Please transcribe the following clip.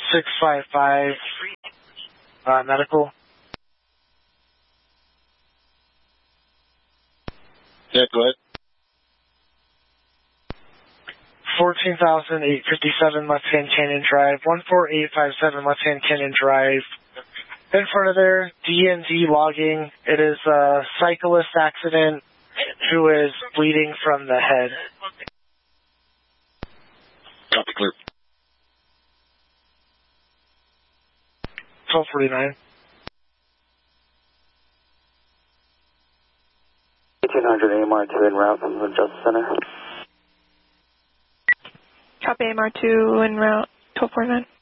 655 medical. Yeah, go ahead. 14,857 left-hand Canyon Drive, 14857 left-hand Canyon Drive. In front of there, DND logging. It is a cyclist accident who is bleeding from the head. Copy, clear. 1249. 1800 AMR2 en route from the Justice Center. Copy AMR2 en route, 1249.